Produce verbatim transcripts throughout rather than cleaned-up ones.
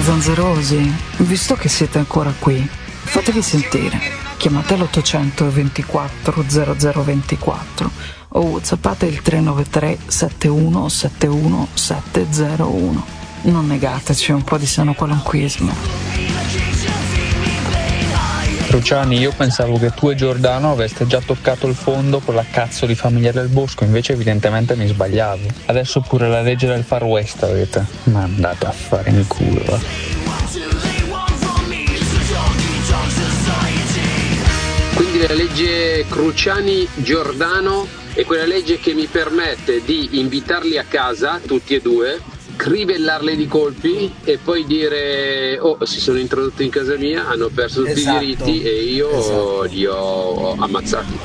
Zanzerosi, visto che siete ancora qui, fatevi sentire. Chiamate l'ottocento ventiquattro zero zero ventiquattro o whatsappate il tre nove tre sette uno sette uno sette zero uno. Non negateci un po' di sano qualunquismo. Cruciani, io pensavo che tu e Giordano aveste già toccato il fondo con la cazzo di Famiglia del Bosco, invece evidentemente mi sbagliavo. Adesso pure la legge del Far West avete. Ma andate a fare in culo. Eh. Quindi la legge Cruciani-Giordano è quella legge che mi permette di invitarli a casa, tutti e due, crivellarli di colpi e poi dire oh, si sono introdotti in casa mia, hanno perso tutti esatto. i diritti e io esatto. li ho ammazzati.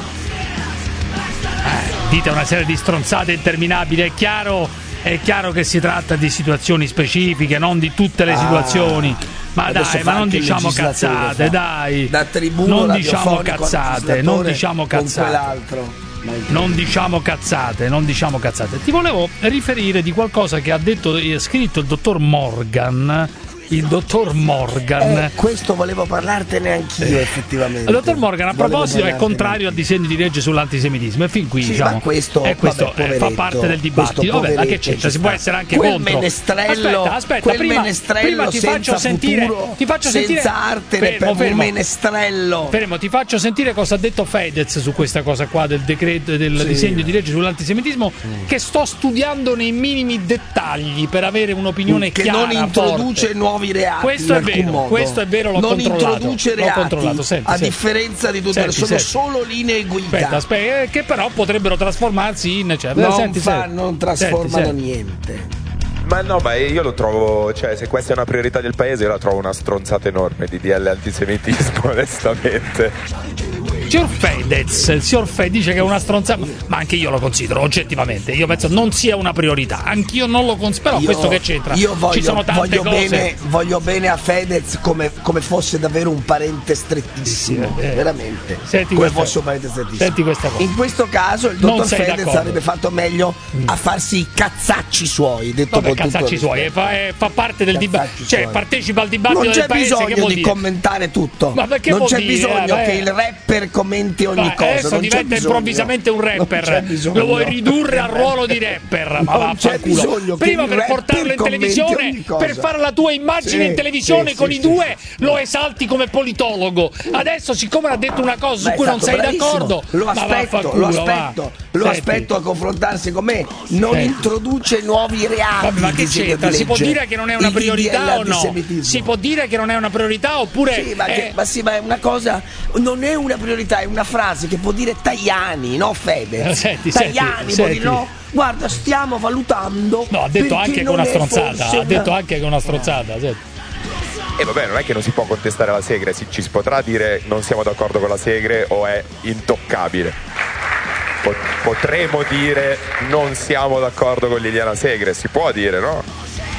Eh, dite una serie di stronzate interminabili, è chiaro, è chiaro che si tratta di situazioni specifiche, non di tutte le ah, situazioni. Ma dai, ma non diciamo cazzate, fa. dai. Da tribuno non diciamo cazzate, non diciamo cazzate. Non diciamo cazzate, non diciamo cazzate. Ti volevo riferire di qualcosa che ha detto e scritto il dottor Morgan. Il dottor Morgan. Eh, questo volevo parlartene anch'io, eh. effettivamente. Il dottor Morgan, a proposito, è contrario al disegno di legge sull'antisemitismo. E fin qui, sì, diciamo. Ma questo, è questo vabbè, fa parte del dibattito. Vabbè, ma che c'entra? Si può essere anche quel contro. Menestrello, aspetta, aspetta, quel prima, menestrello prima ti faccio sentire. Futuro, ti faccio senza sentire. arte, fermo, per fermo. un menestrello. Fermo, ti faccio sentire cosa ha detto Fedez su questa cosa qua del decreto del sì. disegno di legge sull'antisemitismo, mm. che sto studiando nei minimi dettagli per avere un'opinione che chiara. Che non introduce forte. nuovi reati. Questo è vero, modo. questo è vero, l'ho non controllato. Non introduce reati, l'ho controllato. Senti, a senti. differenza di tutte senti, sono senti. solo linee guida. Aspetta, aspetta, che però potrebbero trasformarsi in cioè, non, senti, fa, senti. non trasformano senti, niente. Ma no, ma io lo trovo, cioè se questa è una priorità del paese io la trovo una stronzata enorme di D L antisemitismo, onestamente. Signor Fedez, il signor Fedez dice che è una stronzata, ma anche io lo considero oggettivamente. Io penso non sia una priorità, anch'io non lo considero. Però io, questo che c'entra? Io voglio, ci sono tante voglio cose. Bene, voglio bene a Fedez come, come fosse davvero un parente strettissimo, sì, eh, veramente. Senti come questa, fosse un parente strettissimo. Senti questa cosa. In questo caso il dottor Fedez d'accordo. avrebbe fatto meglio mm. a farsi i cazzacci suoi. Detto Vabbè, cazzacci suoi, fa, eh, fa parte del dibattito, cioè suoi. partecipa al dibattito non del paese. Non c'è bisogno di dire? commentare tutto. Ma perché non c'è dire, bisogno eh, che il rapper commenti ogni ma cosa. Adesso non diventa improvvisamente un rapper. Lo vuoi ridurre al ruolo di rapper? Ma non c'è bisogno prima per portarlo in televisione, per fare la tua immagine sì, in televisione sì, con sì, i due, sì. lo esalti come politologo. Adesso, siccome ha detto una cosa su cui non sei bravissimo. d'accordo, lo aspetto, culo, lo aspetto, va. lo aspetto a confrontarsi con me. Non Senti. introduce nuovi reati. Vabbè, ma che c'entra? Si può dire che non è una il priorità o no? Si può dire che non è una priorità oppure sì, ma, è... che, ma sì, ma è una cosa, non è una priorità, è una frase che può dire Tajani, no Fedez. Senti, Tajani senti, può senti. dire no. Guarda, stiamo valutando. No, ha detto anche che una stronzata. Ha detto anche che una stronzata. Senti. E vabbè, non è che non si può contestare la Segre, si, ci si potrà dire non siamo d'accordo con la Segre o è intoccabile. Potremo dire non siamo d'accordo con Liliana Segre, si può dire, no?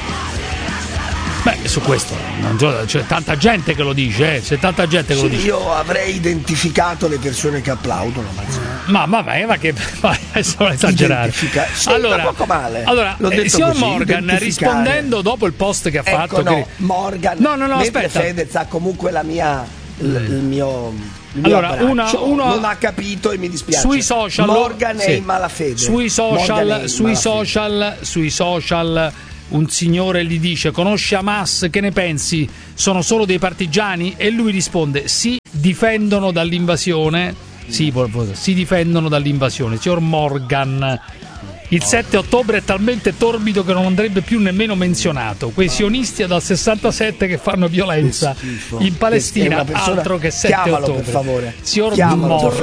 Beh, su questo non, c'è tanta gente che lo dice, eh? c'è tanta gente che sì, lo dice. Io avrei identificato le persone che applaudono, ma ma vabbè, ma che adesso non esagerare. Sì, allora, poco male. allora eh, signor così, Morgan, rispondendo dopo il post che ha ecco, fatto, no, che... Morgan, no, no, no, mentre aspetta. Fedez ha comunque la mia, il, il mio. Il allora, una, uno non ha capito e mi dispiace. Sui social, Morgan sì. è in malafede. Sui social, sui malafede. social, sui social. Un signore gli dice: conosci Hamas, che ne pensi? Sono solo dei partigiani? E lui risponde: si difendono dall'invasione. Sì, si difendono dall'invasione. Signor Morgan, il sette ottobre è talmente torbido che non andrebbe più nemmeno menzionato. Quei sionisti dal sessantasette che fanno violenza in Palestina, altro che sette ottobre. Per favore. Signor Chiamalo, Morgan.